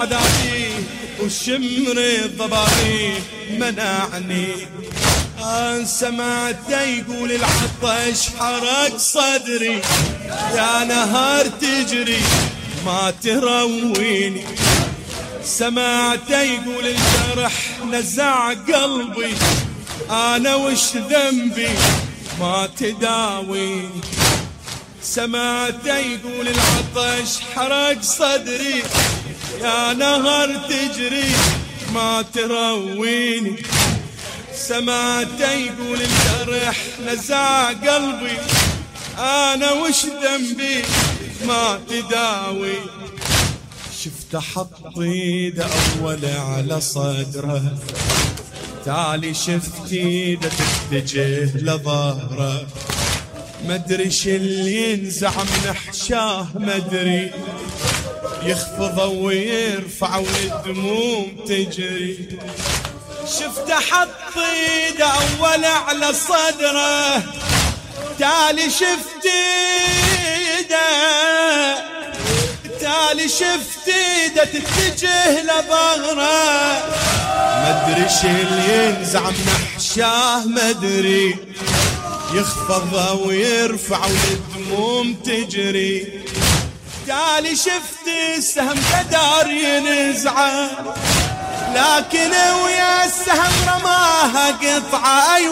عذابي وشمر الضبابي منعني. سمعت يقول العطش حرق صدري، يا نهار تجري ما ترويني. سمعت يقول الجرح نزع قلبي، أنا وش ذنبي ما تداويني. سمعت يقول العطش حرق صدري، يا نهر تجري ما ترويني. سمعت يقول الجرح نزع قلبي، أنا وش ذنبي ما تداوي. شفت حط ايده أول على صدره، تالي شفت ايده تتجه لظهره. مدري اللي ينزع من حشاه، مدري يخفضه ويرفع والدموم تجري. شفت حط ايده أول على صدره، تالي شفت ايده، تالي شفت ايده تتجه لظهره. مدري اللي ينزع من حشاه، مدري يخفضه ويرفع والدموم تجري. تالي شفت السهم قدر ينزعه، لكن ويا السهم رماها قطعة.